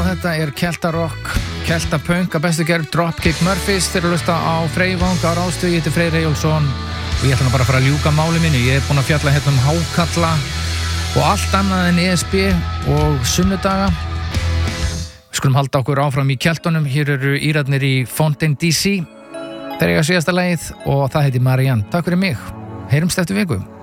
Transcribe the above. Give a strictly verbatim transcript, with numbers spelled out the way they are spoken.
þetta er Keltarokk, Keltapunk að bestu gerð Dropkick Murphys. Þeir eru að hlusta á Freyvang á Ráðstöð. Ég heiti Freyr Eyjólfsson og ég ætla nú bara að fara að ljúka máli mínu. Ég er búinn að fjalla hérna um hákalla og allt annað en E S B og sunnudaga. Við skulum halda okkur áfram í Keltunum. Hér eru Írarnir í Fountain D C. Þeir eiga síðasta lagið og það heiti Marianne. Takk fyrir mig. Heyrumst eftir viku.